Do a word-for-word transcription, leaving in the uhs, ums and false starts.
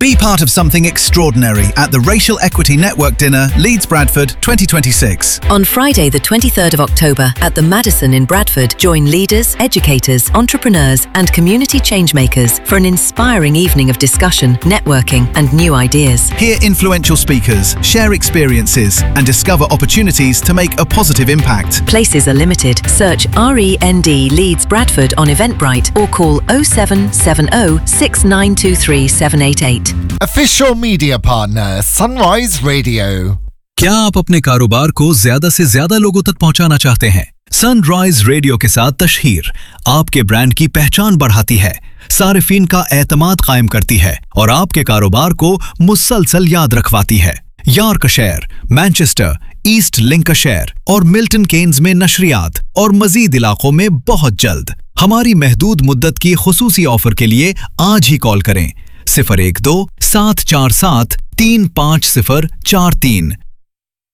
Be part of something extraordinary at the Racial Equity Network Dinner, Leeds Bradford twenty twenty-six. On Friday, the twenty-third of October, at the Madison in Bradford, join leaders, educators, entrepreneurs, and community changemakers for an inspiring evening of discussion, networking, and new ideas. Hear influential speakers, share experiences, and discover opportunities to make a positive impact. Places are limited. Search R E N D Leeds Bradford on Eventbrite or call oh seven seven oh, six nine two three, seven eight eight. Official media partner Sunrise Radio. क्या आप अपने कारोबार को ज्यादा से ज्यादा लोगों तक पहुंचाना चाहते हैं? सनराइज रेडियो के साथ तशहीर आपके ब्रांड की पहचान बढ़ाती है, सारिफीन का एतमाद कायम करती है और आपके कारोबार को मुसलसल याद रखवाती है। यॉर्कशायर, मैनचेस्टर, ईस्ट लिंकशायर और मिल्टन केन्स में नशरियात और मजीद इलाकों में बहुत जल्द। हमारी महदूद मुद्दत की खुसूसी ऑफर के लिए आज ही कॉल करें सिफर एक दो सात चार सात तीन पाँच सिफर चार तीन